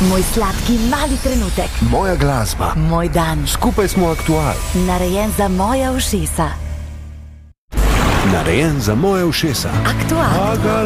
Moj sladki mali trenutek. Moja glasba. Moj dan. Skupaj smo aktual. Narejen za moja ušesa. Narejen za moje ušesa. Aktual.